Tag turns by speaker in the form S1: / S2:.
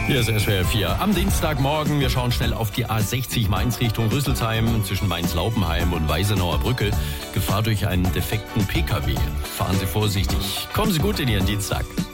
S1: Hier ist SWR 4 am Dienstagmorgen. Wir schauen schnell auf die A60 Mainz Richtung Rüsselsheim zwischen Mainz-Laupenheim und Weisenauer Brücke. Gefahr durch einen defekten PKW. Fahren Sie vorsichtig. Kommen Sie gut in Ihren Dienstag.